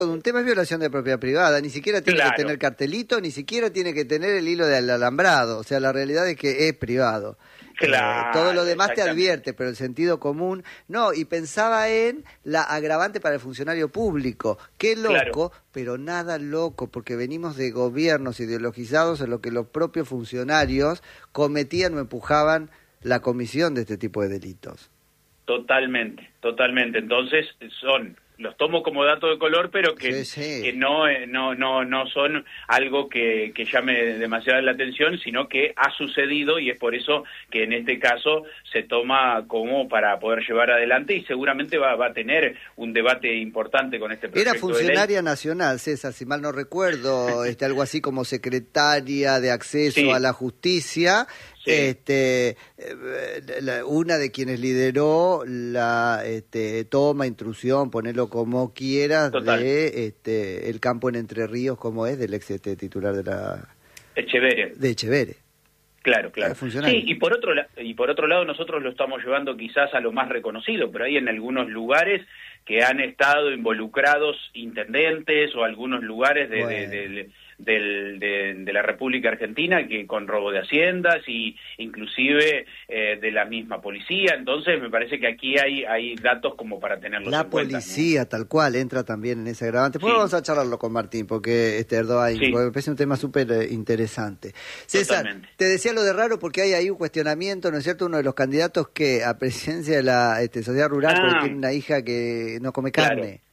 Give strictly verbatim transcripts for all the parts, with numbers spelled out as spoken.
Un tema es violación de propiedad privada, ni siquiera tiene Claro. que tener cartelito, ni siquiera tiene que tener el hilo del alambrado, o sea, la realidad es que es privado. Claro, Eh, todo lo demás te exactamente. advierte, pero el sentido común, no, y pensaba en la agravante para el funcionario público, qué loco, Claro. pero nada loco, porque venimos de gobiernos ideologizados en los que los propios funcionarios cometían o empujaban la comisión de este tipo de delitos. Totalmente, totalmente. Entonces son, los tomo como dato de color, pero que, Sí, sí. que no, eh, no, no, no son algo que, que llame demasiado la atención, sino que ha sucedido y es por eso que en este caso se toma como para poder llevar adelante y seguramente va, va a tener un debate importante con este proyecto Era de funcionaria ley. nacional, César, si mal no recuerdo, este, algo así como secretaria de acceso Sí. a la justicia, Sí. este, eh, la- una de quienes lideró la este, toma, intrusión, ponerlo como quieras, Total. de este, el campo en Entre Ríos, como es, del ex este, titular de la Echeverre. de Echeverre. Claro, claro. Era funcionario. Sí, y por otro la- y por otro lado nosotros lo estamos llevando quizás a lo más reconocido, pero hay en algunos lugares que han estado involucrados intendentes o algunos lugares de, de, Bueno. de- del- de- de la República Argentina que con robo de haciendas y inclusive eh, de la misma policía. Entonces me parece que aquí hay hay datos como para tenerlos La en cuenta, ¿no? policía, tal cual, entra también en ese agravante. Después Sí. vamos a charlarlo con Martín, porque este Erdogan, Sí. porque me parece un tema súper eh, interesante. César, Totalmente. te decía lo de raro porque hay ahí un cuestionamiento, ¿no es cierto? Uno de los candidatos que a presidencia de la este, sociedad rural, Ah. porque tiene una hija que no come Claro. carne.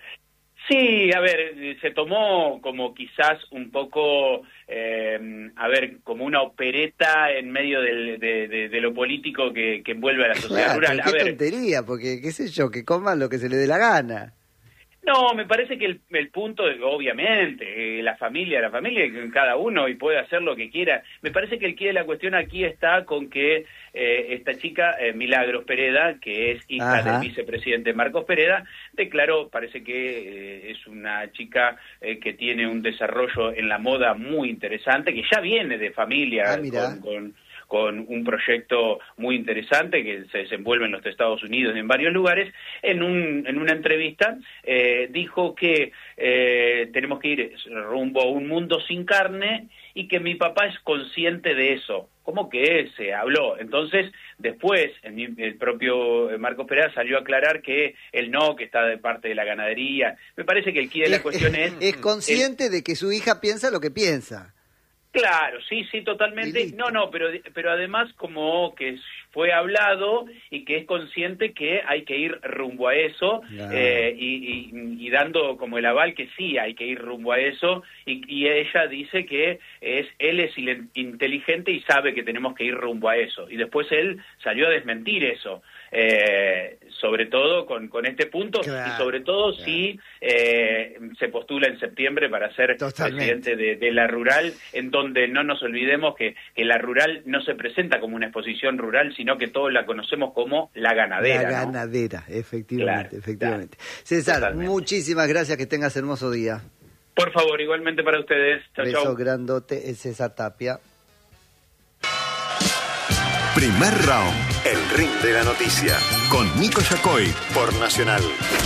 Sí, a ver, eh, se tomó como quizás un poco, eh, a ver, como una opereta en medio del- de, de- de lo político que, que envuelve a la sociedad Claro, rural. pero A qué ver, tontería, porque qué sé yo, que coman lo que se le dé la gana. no, me parece que el, el punto, obviamente, eh, la familia, la familia, cada uno y puede hacer lo que quiera. Me parece que el quid de la cuestión aquí está con que eh, esta chica, eh, Milagros Pereda, que es hija Ajá. del vicepresidente Marcos Pereda, declaró, parece que eh, es una chica eh, que tiene un desarrollo en la moda muy interesante, que ya viene de familia Ah, mirá. con... con con un proyecto muy interesante que se desenvuelve en los Estados Unidos y en varios lugares. En un en una entrevista eh, dijo que eh, tenemos que ir rumbo a un mundo sin carne y que mi papá es consciente de eso. ¿Cómo que se habló? Entonces, después, el, el propio Marcos Pereira salió a aclarar que él no, que está de parte de la ganadería. Me parece que el quid de la cuestión es... es consciente de que su hija piensa lo que piensa. Claro, sí, sí, Y totalmente. listo. No, no, pero pero además como que fue hablado y que es consciente que hay que ir rumbo a eso Claro. eh, y, y, y dando como el aval que sí hay que ir rumbo a eso y, y ella dice que es él es il- inteligente y sabe que tenemos que ir rumbo a eso y después él salió a desmentir eso. Eh, sobre todo con, con este punto Claro, y sobre todo claro. si eh, se postula en septiembre para ser Totalmente. presidente de, de la rural, en donde no nos olvidemos que, que la rural no se presenta como una exposición rural, sino que todos la conocemos como la ganadera. La ¿no? ganadera, efectivamente, Claro, efectivamente. claro. César, Totalmente. muchísimas gracias, que tengas hermoso día. Por favor, igualmente para ustedes. Chau, Beso chau. grandote, es César Tapia. Primer round, el ring de la noticia, con Nico Yacoy por Nacional.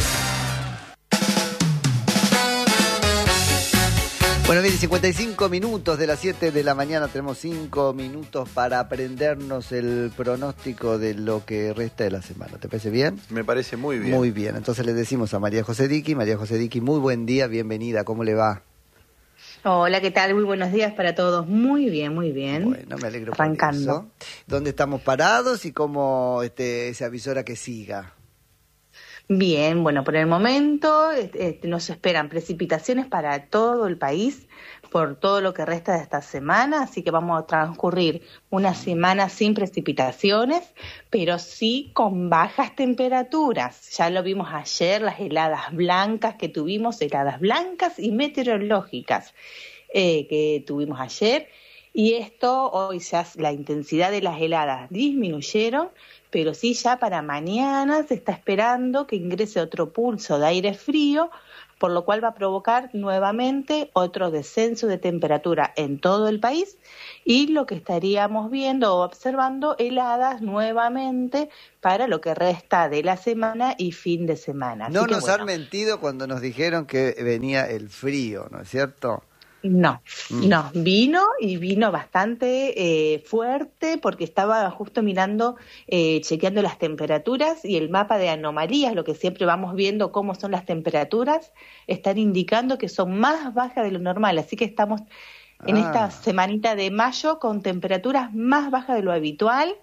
Bueno, bien, cincuenta y cinco minutos de las siete de la mañana, tenemos cinco minutos para aprendernos el pronóstico de lo que resta de la semana. ¿Te parece bien? Me parece muy bien. Muy bien, entonces le decimos a María José Diqui. María José Diqui, muy buen día, bienvenida, ¿cómo le va? Hola, ¿qué tal? Muy buenos días para todos. Muy bien, muy bien. Bueno, me alegro por Arrancando. eso. ¿Dónde estamos parados y cómo este, se avisora que siga? Bien, bueno, por el momento este, nos esperan precipitaciones para todo el país por todo lo que resta de esta semana, así que vamos a transcurrir una semana sin precipitaciones, pero sí con bajas temperaturas. Ya lo vimos ayer, las heladas blancas que tuvimos, heladas blancas y meteorológicas eh, que tuvimos ayer. Y esto, hoy ya la intensidad de las heladas disminuyeron, pero sí ya para mañana se está esperando que ingrese otro pulso de aire frío, por lo cual va a provocar nuevamente otro descenso de temperatura en todo el país y lo que estaríamos viendo o observando heladas nuevamente para lo que resta de la semana y fin de semana. No Así que, nos bueno, han mentido cuando nos dijeron que venía el frío, ¿no es cierto? No, Mm. no, vino y vino bastante eh, fuerte porque estaba justo mirando, eh, chequeando las temperaturas y el mapa de anomalías, lo que siempre vamos viendo cómo son las temperaturas, están indicando que son más bajas de lo normal, así que estamos en Ah. esta semanita de mayo con temperaturas más bajas de lo habitual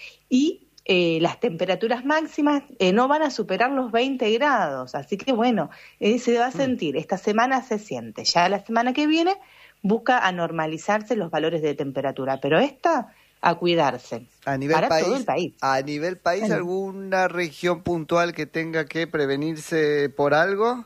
y eh, las temperaturas máximas eh, no van a superar los veinte grados, así que bueno, eh, se va a sentir, esta semana se siente, ya la semana que viene busca a normalizarse los valores de temperatura, pero esta a cuidarse, A nivel para país, todo el país. a nivel país, Bueno. ¿alguna región puntual que tenga que prevenirse por algo?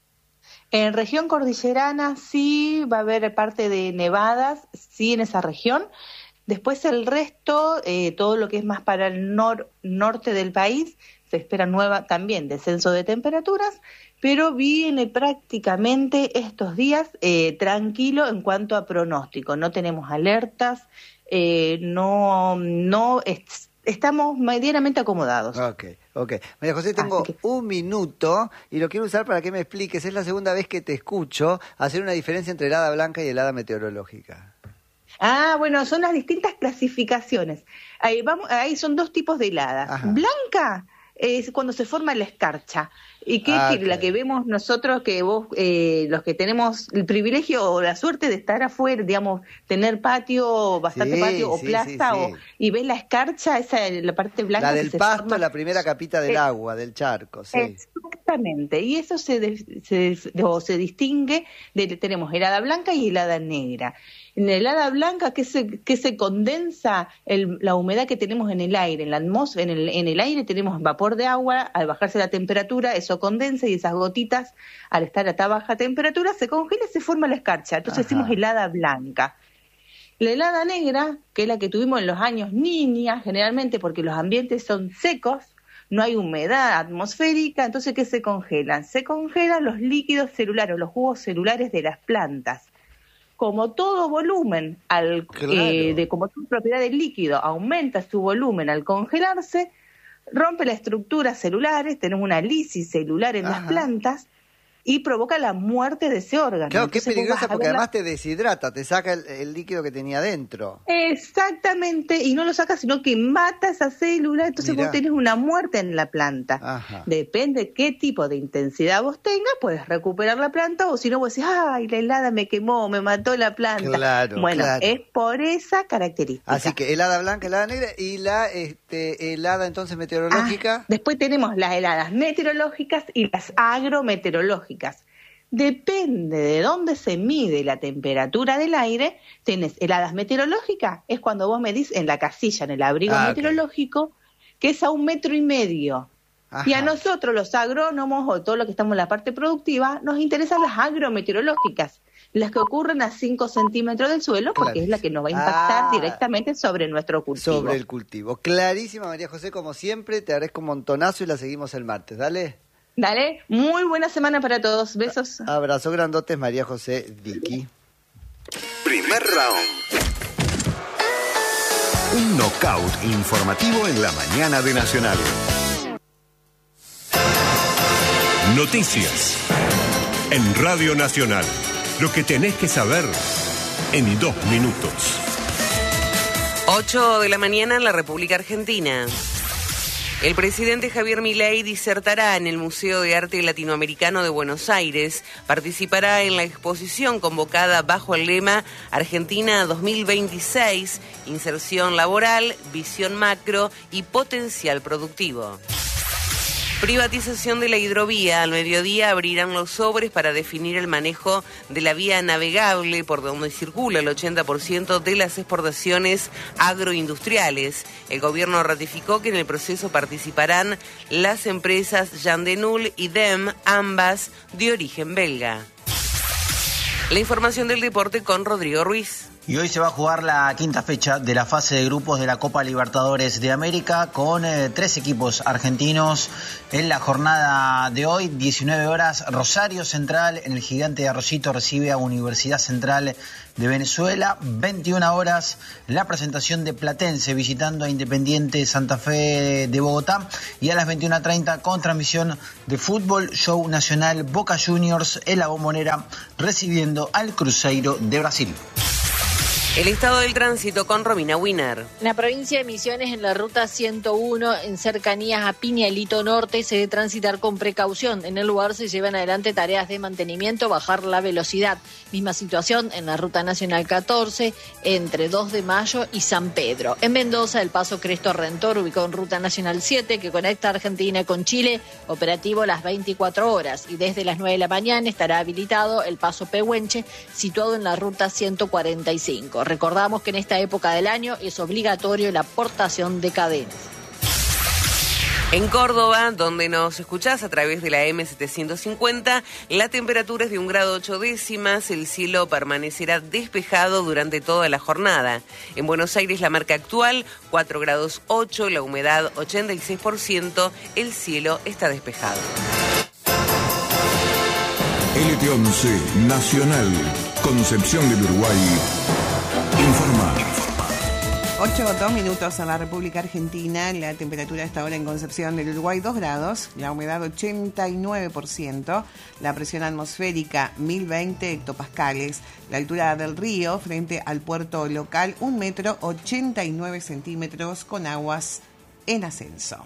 En región cordillerana sí va a haber parte de nevadas, sí en esa región. Después el resto, eh, todo lo que es más para el nor- norte del país, se espera nueva también descenso de temperaturas, pero viene prácticamente estos días eh, tranquilo en cuanto a pronóstico. No tenemos alertas, eh, no, no es- estamos medianamente acomodados. Ok, ok. María José, tengo Así que- un minuto y lo quiero usar para que me expliques. Es la segunda vez que te escucho hacer una diferencia entre helada blanca y helada meteorológica. Ah, bueno, son las distintas clasificaciones. Ahí, vamos, ahí son dos tipos de heladas. Ajá. Blanca es cuando se forma la escarcha. Y que, Ah, que la ok. que vemos nosotros, que vos, eh, los que tenemos el privilegio o la suerte de estar afuera, digamos, tener patio, bastante Sí, patio o sí, plaza, sí, sí. O, y ves la escarcha, esa la parte blanca. La que del se pasto, forma- la primera capita del Eh, agua, del charco, sí. Exactamente, y eso se, de- se, o se distingue de que tenemos helada blanca y helada negra. En la helada blanca, ¿qué se, qué se condensa? El, la humedad que tenemos en el aire, en la atmósfera, en el, en el aire tenemos vapor de agua, al bajarse la temperatura, eso condensa y esas gotitas, al estar a tan baja temperatura, se congela y se forma la escarcha. Entonces Ajá. decimos helada blanca. La helada negra, que es la que tuvimos en los años niña, generalmente porque los ambientes son secos, no hay humedad atmosférica, entonces ¿qué se congelan? Se congelan los líquidos celulares, los jugos celulares de las plantas. Como todo volumen, al, Claro. eh, de como tu propiedad del líquido aumenta su volumen al congelarse, rompe las estructuras celulares, tenemos una lisis celular en Ajá. las plantas y provoca la muerte de ese órgano. Claro, que es Entonces, vos peligrosa vas a porque ver la- además te deshidrata, te saca el, el líquido que tenía adentro. Exactamente, y no lo sacas, sino que mata esa célula, entonces Mirá. vos tenés una muerte en la planta. Ajá. Depende qué tipo de intensidad vos tengas, puedes recuperar la planta, o si no, vos decís, ay, la helada me quemó, me mató la planta. Claro, bueno, claro. es por esa característica. Así que helada blanca, helada negra y la este, helada entonces meteorológica. Ah, después tenemos las heladas meteorológicas y las agrometeorológicas. Depende de dónde se mide la temperatura del aire, tenés heladas meteorológicas, es cuando vos medís en la casilla, en el abrigo Ah, ok. meteorológico, que es a un metro y medio. Ajá. Y a nosotros, los agrónomos o todos los que estamos en la parte productiva, nos interesan las agrometeorológicas, las que ocurren a cinco centímetros del suelo, porque Claro. es la que nos va a impactar Ah. directamente sobre nuestro cultivo. Sobre el cultivo. Clarísima, María José, como siempre, te agradezco un montonazo y la seguimos el martes. Dale. Dale, muy buena semana para todos. Besos. Abrazo grandotes, María José Diqui. Primer round. Un knockout informativo en la mañana de Nacional. Noticias. En Radio Nacional. Lo que tenés que saber en dos minutos. ocho de la mañana en la República Argentina. El presidente Javier Milei disertará en el Museo de Arte Latinoamericano de Buenos Aires. Participará en la exposición convocada bajo el lema Argentina dos mil veintiséis, inserción laboral, visión macro y potencial productivo. Privatización de la hidrovía. Al mediodía abrirán los sobres para definir el manejo de la vía navegable por donde circula el ochenta por ciento de las exportaciones agroindustriales. El gobierno ratificó que en el proceso participarán las empresas Yandenul y D E M, ambas de origen belga. La información del deporte con Rodrigo Ruiz. Y hoy se va a jugar la quinta fecha de la fase de grupos de la Copa Libertadores de América con eh, tres equipos argentinos. En la jornada de hoy, diecinueve horas, Rosario Central en el Gigante de Arroyito recibe a Universidad Central de Venezuela. veintiuna horas, la presentación de Platense visitando a Independiente Santa Fe de Bogotá. Y a las veintiuna treinta, con transmisión de Fútbol Show Nacional, Boca Juniors en la Bombonera recibiendo al Cruzeiro de Brasil. El estado del tránsito con Romina Wiener. En la provincia de Misiones, en la ruta ciento uno, en cercanías a Piñalito Norte, se debe transitar con precaución. En el lugar se llevan adelante tareas de mantenimiento, bajar la velocidad. Misma situación en la ruta nacional catorce, entre dos de mayo y San Pedro. En Mendoza, el paso Cristo Redentor, ubicado en ruta nacional siete, que conecta Argentina con Chile, operativo las veinticuatro horas. Y desde las nueve de la mañana estará habilitado el paso Pehuenche, situado en la ruta ciento cuarenta y cinco. Recordamos que en esta época del año es obligatorio la portación de cadenas. En Córdoba, donde nos escuchás a través de la eme setecientos cincuenta, la temperatura es de un grado ocho décimas, el cielo permanecerá despejado durante toda la jornada. En Buenos Aires, la marca actual, cuatro grados ocho, la humedad ochenta y seis por ciento, el cielo está despejado. L T once Nacional, Concepción del Uruguay, informa. ocho con dos minutos en la República Argentina, la temperatura a esta hora en Concepción del Uruguay dos grados, la humedad ochenta y nueve por ciento, la presión atmosférica mil veinte hectopascales, la altura del río frente al puerto local un metro ochenta y nueve centímetros con aguas en ascenso.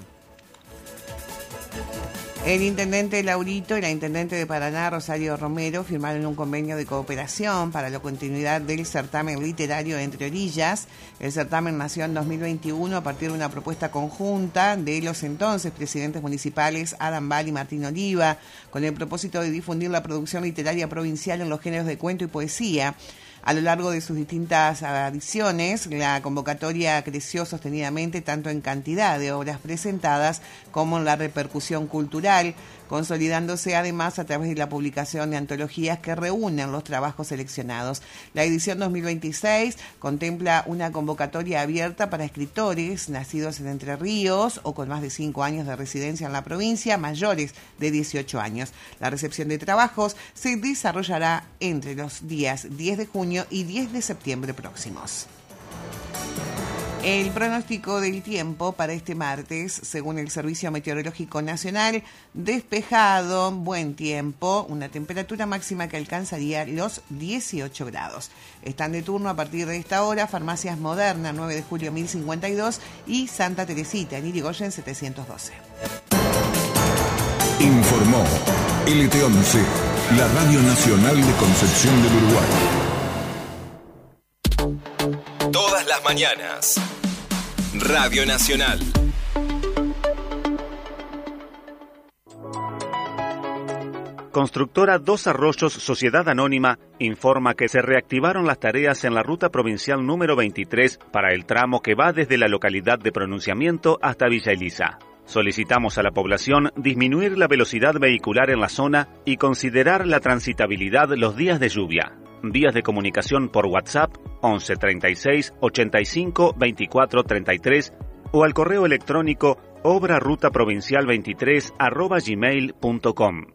El intendente Laurito y la intendente de Paraná, Rosario Romero, firmaron un convenio de cooperación para la continuidad del certamen literario Entre Orillas. El certamen nació en dos mil veintiuno a partir de una propuesta conjunta de los entonces presidentes municipales Adam Ball y Martín Oliva, con el propósito de difundir la producción literaria provincial en los géneros de cuento y poesía. A lo largo de sus distintas ediciones, la convocatoria creció sostenidamente tanto en cantidad de obras presentadas como en la repercusión cultural, consolidándose además a través de la publicación de antologías que reúnen los trabajos seleccionados. La edición dos mil veintiséis contempla una convocatoria abierta para escritores nacidos en Entre Ríos o con más de cinco años de residencia en la provincia, mayores de dieciocho años. La recepción de trabajos se desarrollará entre los días diez de junio y diez de septiembre próximos. El pronóstico del tiempo para este martes, según el Servicio Meteorológico Nacional, despejado, buen tiempo, una temperatura máxima que alcanzaría los dieciocho grados. Están de turno a partir de esta hora Farmacias Moderna, nueve de julio mil cincuenta y dos, y Santa Teresita, en Irigoyen setecientos doce. Informó L T once, la Radio Nacional de Concepción del Uruguay. Todas las mañanas. Radio Nacional. Constructora Dos Arroyos Sociedad Anónima informa que se reactivaron las tareas en la ruta provincial número veintitrés para el tramo que va desde la localidad de Pronunciamiento hasta Villa Elisa. Solicitamos a la población disminuir la velocidad vehicular en la zona y considerar la transitabilidad los días de lluvia. Vías de comunicación por WhatsApp once treinta y seis ochenta y cinco veinticuatro treinta y tres o al correo electrónico obra ruta provincial veintitrés arroba gmail punto com.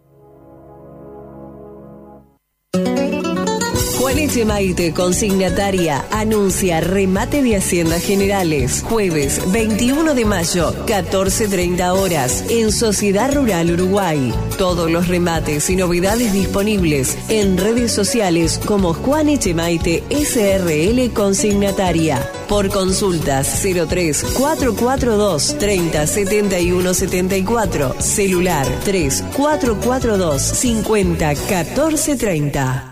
Juan Echemaite, consignataria, anuncia remate de Haciendas Generales, jueves veintiuno de mayo, catorce treinta horas, en Sociedad Rural Uruguay. Todos los remates y novedades disponibles en redes sociales como Juan Echemaite S R L Consignataria. Por consultas cero tres cuatro cuatro dos treinta setenta y uno setenta y cuatro, celular tres cuatro cuatro dos cincuenta catorce treinta.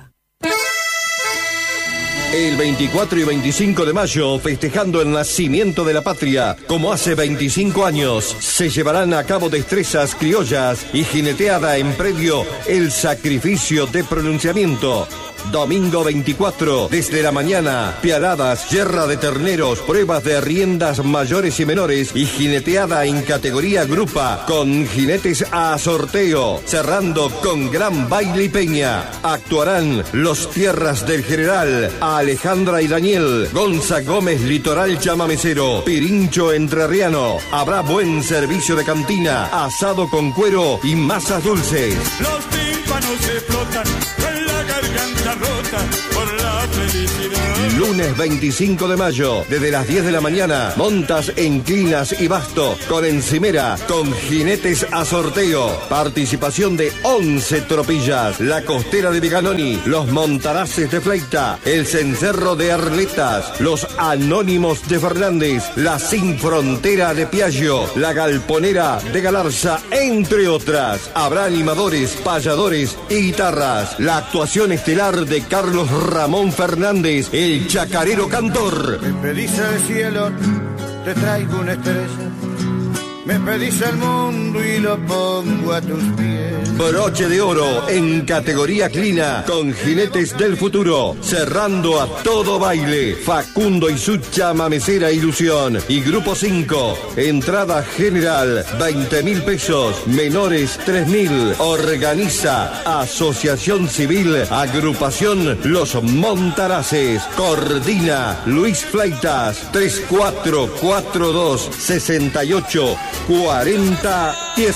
El veinticuatro y veinticinco de mayo, festejando el nacimiento de la patria, como hace veinticinco años, se llevarán a cabo destrezas criollas y jineteada en predio El Sacrificio de Pronunciamiento. Domingo veinticuatro, desde la mañana, piaradas, yerra de terneros, pruebas de riendas mayores y menores y jineteada en categoría grupa, con jinetes a sorteo, cerrando con gran baile y peña. Actuarán los Tierras del General, a Alejandra y Daniel, Gonza Gómez Litoral Chamamecero, Pirincho Entrerriano. Habrá buen servicio de cantina, asado con cuero y masas dulces. Los tímpanos se flotan con la garganta rota por la felicidad. Lunes veinticinco de mayo, desde las diez de la mañana, Montas, Enclinas y Basto, con encimera, con jinetes a sorteo. Participación de once tropillas, la Costera de Viganoni, los Montaraces de Fleita, el Cencerro de Arletas, los Anónimos de Fernández, la Sin Frontera de Piaggio, la Galponera de Galarza, entre otras. Habrá animadores, payadores y guitarras. La actuación estelar de Carlos Ramón Fernández, el chacarero cantor. Me pedís el cielo, te traigo una estrella. Me pedís el mundo y lo pongo a tus pies. Broche de oro en categoría clina con jinetes del futuro. Cerrando a todo baile. Facundo y su chamamecera ilusión. Y grupo cinco. Entrada general veinte mil pesos. Menores tres mil. Organiza Asociación Civil Agrupación Los Montaraces. Coordina Luis Fleitas. tres cuatro cuatro dos sesenta y ocho cuarenta diez.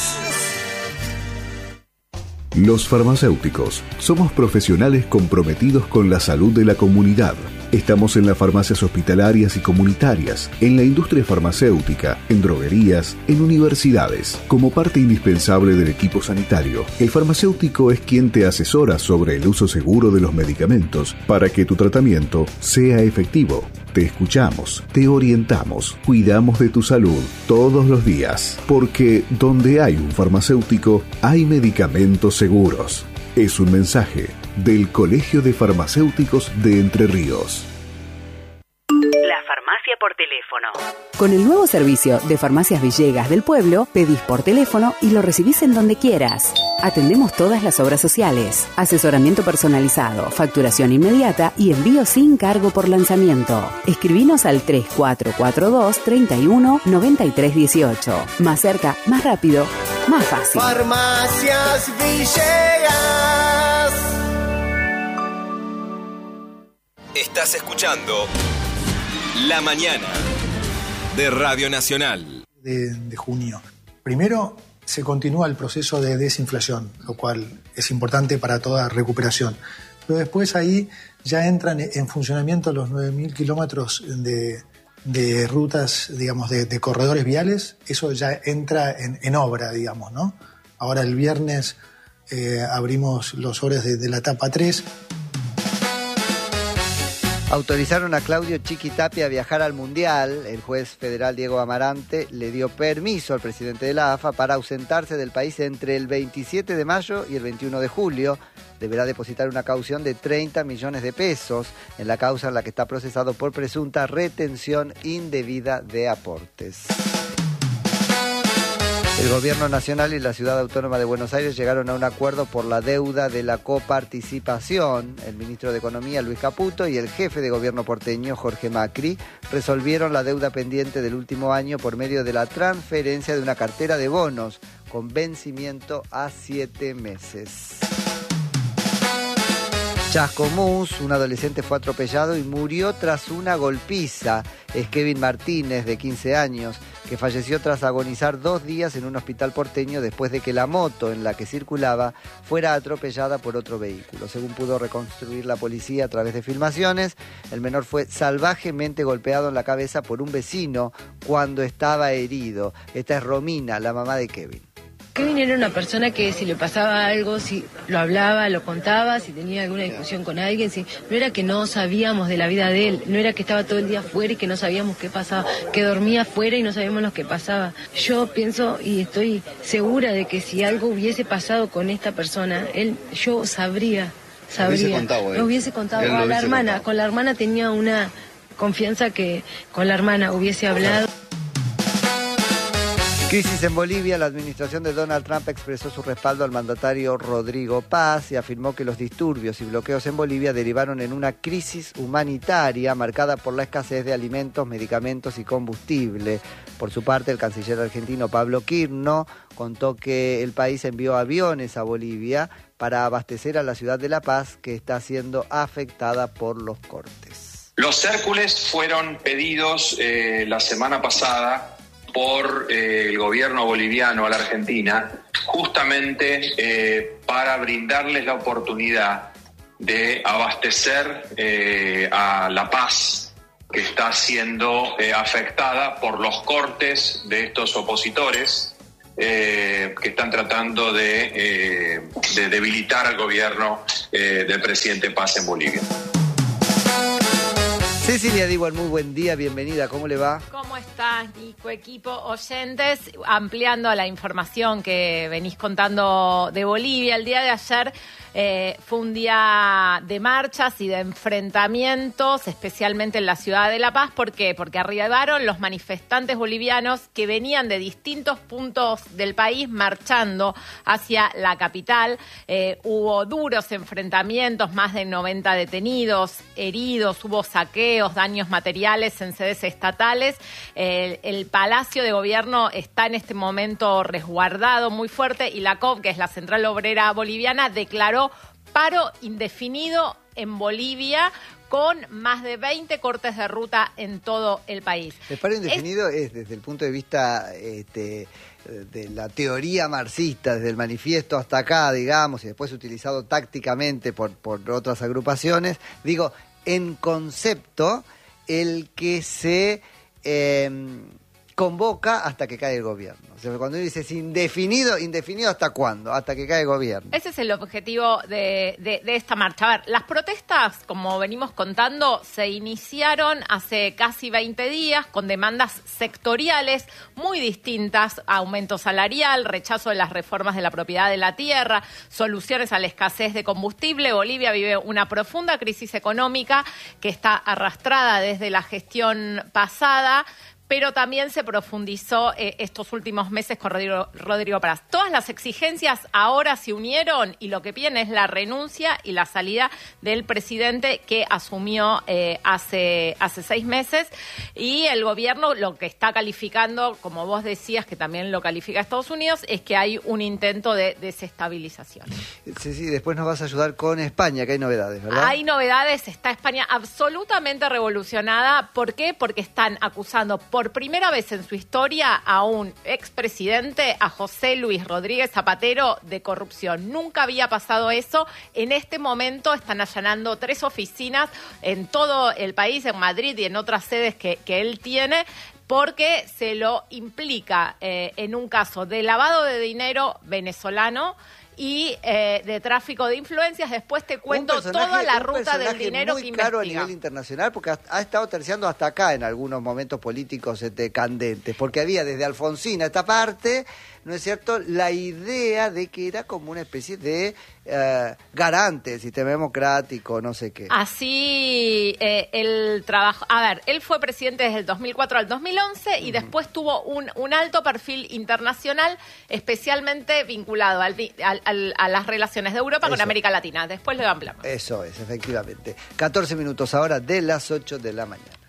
Los farmacéuticos somos profesionales comprometidos con la salud de la comunidad. Estamos en las farmacias hospitalarias y comunitarias, en la industria farmacéutica, en droguerías, en universidades. Como parte indispensable del equipo sanitario, el farmacéutico es quien te asesora sobre el uso seguro de los medicamentos para que tu tratamiento sea efectivo. Te escuchamos, te orientamos, cuidamos de tu salud todos los días, porque donde hay un farmacéutico, hay medicamentos seguros. Es un mensaje del Colegio de Farmacéuticos de Entre Ríos. La farmacia por teléfono. Con el nuevo servicio de Farmacias Villegas del Pueblo, pedís por teléfono y lo recibís en donde quieras. Atendemos todas las obras sociales, asesoramiento personalizado, facturación inmediata y envío sin cargo por lanzamiento. Escribinos al tres cuatro cuatro dos, treinta y uno, noventa y tres dieciocho. Más cerca, más rápido, más fácil. Farmacias Villegas. Estás escuchando La Mañana de Radio Nacional. De, de junio. Primero, se continúa el proceso de desinflación, lo cual es importante para toda recuperación. Pero después ahí ya entran en funcionamiento los nueve mil kilómetros de, de rutas, digamos, de, de corredores viales. Eso ya entra en, en obra, digamos, ¿no? Ahora el viernes eh, abrimos los horas de, de la etapa tres. Autorizaron a Claudio Chiquitapia a viajar al Mundial. El juez federal Diego Amarante le dio permiso al presidente de la A F A para ausentarse del país entre el veintisiete de mayo y el veintiuno de julio. Deberá depositar una caución de treinta millones de pesos en la causa en la que está procesado por presunta retención indebida de aportes. El Gobierno Nacional y la Ciudad Autónoma de Buenos Aires llegaron a un acuerdo por la deuda de la coparticipación. El ministro de Economía, Luis Caputo, y el jefe de gobierno porteño, Jorge Macri, resolvieron la deuda pendiente del último año por medio de la transferencia de una cartera de bonos con vencimiento a siete meses. Chascomús, un adolescente fue atropellado y murió tras una golpiza. Es Kevin Martínez, de quince años, que falleció tras agonizar dos días en un hospital porteño después de que la moto en la que circulaba fuera atropellada por otro vehículo. Según pudo reconstruir la policía a través de filmaciones, el menor fue salvajemente golpeado en la cabeza por un vecino cuando estaba herido. Esta es Romina, la mamá de Kevin. Kevin era una persona que si le pasaba algo, si lo hablaba, lo contaba, si tenía alguna discusión con alguien, si, no era que no sabíamos de la vida de él, no era que estaba todo el día afuera y que no sabíamos qué pasaba, que dormía afuera y no sabíamos lo que pasaba. Yo pienso y estoy segura de que si algo hubiese pasado con esta persona, él, yo sabría, sabría. Lo hubiese contado, lo hubiese contado a la hermana, contado. Con la hermana tenía una confianza que con la hermana hubiese hablado. Crisis en Bolivia. La administración de Donald Trump expresó su respaldo al mandatario Rodrigo Paz y afirmó que los disturbios y bloqueos en Bolivia derivaron en una crisis humanitaria marcada por la escasez de alimentos, medicamentos y combustible. Por su parte, el canciller argentino Pablo Quirno contó que el país envió aviones a Bolivia para abastecer a la ciudad de La Paz, que está siendo afectada por los cortes. Los Hércules fueron pedidos eh, la semana pasada por eh, el gobierno boliviano a la Argentina, justamente eh, para brindarles la oportunidad de abastecer eh, a La Paz, que está siendo eh, afectada por los cortes de estos opositores eh, que están tratando de, eh, de debilitar al gobierno eh, del presidente Paz en Bolivia. Cecilia Digual, muy buen día, bienvenida, ¿cómo le va? ¿Cómo estás, Nico, equipo, oyentes? Ampliando la información que venís contando de Bolivia, el día de ayer eh, fue un día de marchas y de enfrentamientos, especialmente en la ciudad de La Paz. ¿Por qué? Porque arribaron los manifestantes bolivianos que venían de distintos puntos del país marchando hacia la capital. Eh, hubo duros enfrentamientos, más de noventa detenidos, heridos, hubo saqueos, daños materiales en sedes estatales. El, el Palacio de Gobierno está en este momento resguardado muy fuerte y la C O B, que es la Central Obrera Boliviana, declaró paro indefinido en Bolivia con más de veinte cortes de ruta en todo el país. El paro indefinido es, es desde el punto de vista este, de la teoría marxista, desde el manifiesto hasta acá, digamos, y después utilizado tácticamente por, por otras agrupaciones, digo, en concepto, el que se eh, convoca hasta que cae el gobierno. O sea, cuando uno dice es indefinido, ¿indefinido hasta cuándo? Hasta que cae el gobierno. Ese es el objetivo de, de, de esta marcha. A ver, las protestas, como venimos contando, se iniciaron hace casi veinte días con demandas sectoriales muy distintas: aumento salarial, rechazo de las reformas de la propiedad de la tierra, soluciones a la escasez de combustible. Bolivia vive una profunda crisis económica que está arrastrada desde la gestión pasada, pero también se profundizó eh, estos últimos meses con Rodrigo, Rodrigo Parás. Todas las exigencias ahora se unieron y lo que piden es la renuncia y la salida del presidente que asumió eh, hace, hace seis meses. Y el gobierno lo que está calificando, como vos decías, que también lo califica Estados Unidos, es que hay un intento de desestabilización. Sí, sí, después nos vas a ayudar con España, que hay novedades, ¿verdad? Hay novedades, está España absolutamente revolucionada. ¿Por qué? Porque están acusando por primera vez en su historia a un expresidente, a José Luis Rodríguez Zapatero, de corrupción. Nunca había pasado eso. En este momento están allanando tres oficinas en todo el país, en Madrid y en otras sedes que, que él tiene, porque se lo implica eh, en un caso de lavado de dinero venezolano y eh, de tráfico de influencias. Después te cuento toda la ruta del dinero que investiga. Muy caro a nivel internacional, porque ha, ha estado terciando hasta acá en algunos momentos políticos este, candentes, porque había desde Alfonsín a esta parte, ¿no es cierto?, la idea de que era como una especie de eh, garante del sistema democrático, no sé qué. Así eh, el trabajo... A ver, él fue presidente desde el dos mil cuatro al dos mil once y uh-huh. después tuvo un, un alto perfil internacional, especialmente vinculado al, al, al, a las relaciones de Europa Eso. con América Latina. Después lo ampliamos. Eso es, efectivamente. catorce minutos ahora de las ocho de la mañana.